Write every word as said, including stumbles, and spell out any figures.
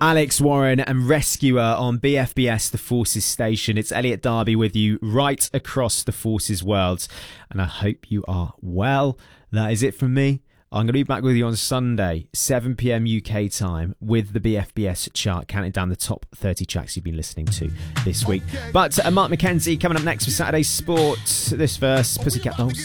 Alex Warren and Rescuer on B F B S, the Forces Station. It's Elliot Darby with you right across the Forces world, and I hope you are well. That is it from me. I'm going to be back with you on Sunday, seven p.m. U K time, with the B F B S chart, counting down the top thirty tracks you've been listening to this week. But uh, Mark McKenzie coming up next for Saturday Sport. This verse, Pussycat Dolls.